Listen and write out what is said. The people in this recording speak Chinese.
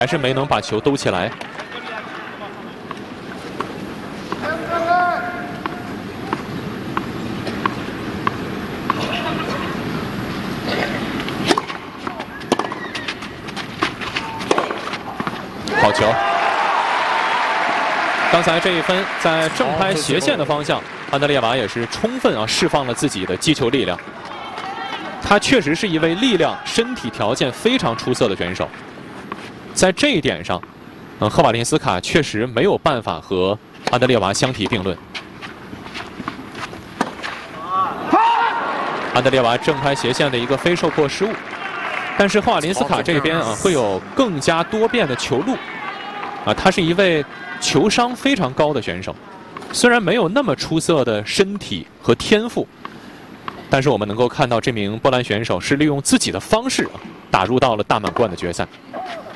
还是没能把球兜起来。好球！刚才这一分在正拍斜线的方向，安德烈瓦也是充分释放了自己的击球力量。他确实是一位力量、身体条件非常出色的选手。在这一点上，赫瓦林斯卡确实没有办法和安德烈娃相提并论。安德烈娃正拍斜线的一个非受迫失误，但是赫瓦林斯卡这边会有更加多变的球路。他是一位球商非常高的选手，虽然没有那么出色的身体和天赋，但是我们能够看到这名波兰选手是利用自己的方式打入到了大满贯的决赛。